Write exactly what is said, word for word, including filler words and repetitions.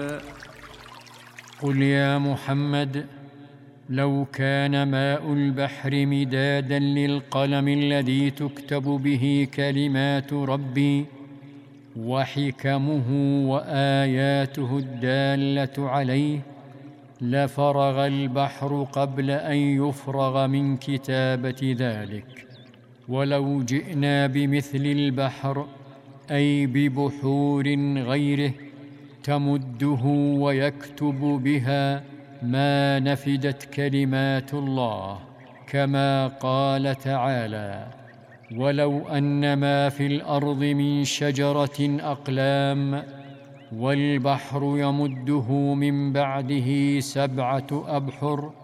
قل يا محمد لو كان ماء البحر مدادا للقلم الذي تكتب به كلمات ربي وحكمه وآياته الدالة عليه لفرغ البحر قبل أن يفرغ من كتابة ذلك. ولو جئنا بمثل البحر أي ببحور غيره تمده ويكتب بها ما نفدت كلمات الله، كما قال تعالى: ولو أن ما في الأرض من شجرة أقلام والبحر يمده من بعده سبعة أبحر